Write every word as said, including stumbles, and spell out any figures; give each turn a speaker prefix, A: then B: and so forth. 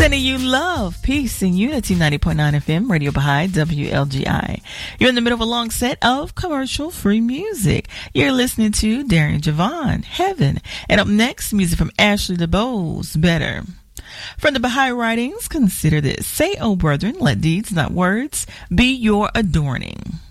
A: Sending you love, peace, and unity. Ninety point nine F M, Radio Baha'i, W L G I. You're in the middle of a long set of commercial-free music. You're listening to Darian Javon, Heaven. And up next, music from Ashley DeBose, Better. From the Baha'i writings, consider this. Say, O brethren, let deeds, not words, be your adorning.